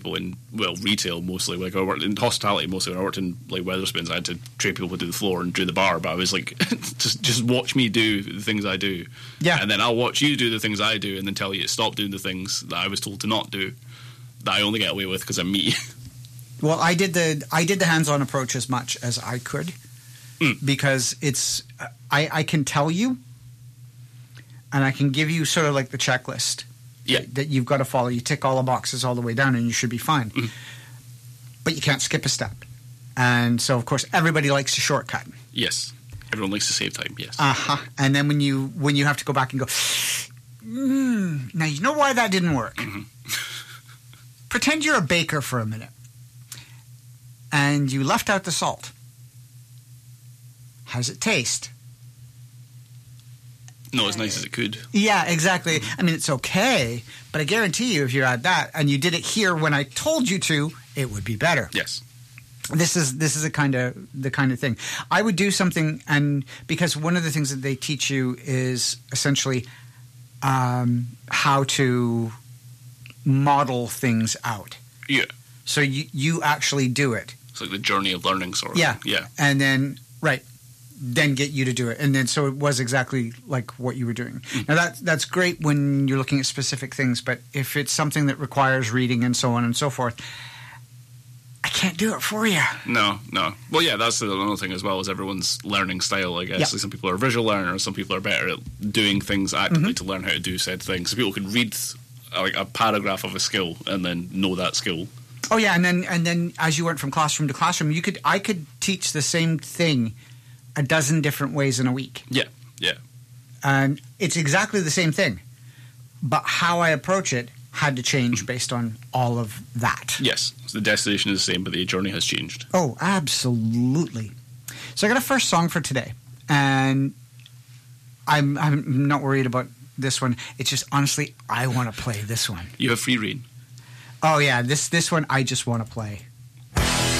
people in, well, retail mostly. Like I worked in hospitality mostly. When I worked in like Wetherspoons, I had to train people to do the floor and do the bar. But I was like, just watch me do the things I do. Yeah. And then I'll watch you do the things I do, and then tell you to stop doing the things that I was told to not do, that I only get away with because I'm me. Well, I did the hands-on approach as much as I could because it's I can tell you, and I can give you sort of like the checklist that you've got to follow. You tick all the boxes all the way down, and you should be fine. But you can't skip a step. And so, of course, everybody likes to shortcut. Yes, everyone likes to save time. Yes. And then when you have to go back and go, now you know why that didn't work. Pretend you're a baker for a minute. And you left out the salt. How does it taste? Not as nice as it could. Yeah, exactly. I mean, it's okay, but I guarantee you if you add that and you did it here when I told you to, it would be better. Yes. This is the kind of thing. I would do something, and because one of the things that they teach you is essentially how to model things out. Yeah. So you actually do it. It's like the journey of learning, sort of. Yeah. Yeah. And then, then get you to do it. And then so it was exactly like what you were doing. Now that's great when you're looking at specific things, but if it's something that requires reading and so on and so forth, I can't do it for you. No. Well, yeah, that's another thing as well, is everyone's learning style, I guess. Yep. Like some people are visual learners, some people are better at doing things actively to learn how to do said things. So people can read like a paragraph of a skill and then know that skill. Oh yeah, and then as you went from classroom to classroom, I could teach the same thing a dozen different ways in a week. Yeah. And it's exactly the same thing, but how I approach it had to change based on all of that. Yes. So the destination is the same, but the journey has changed. Oh, absolutely. So I got a first song for today, and I'm not worried about this one. It's just, honestly, I want to play this one. You have free rein. Oh, yeah, this one I just want to play.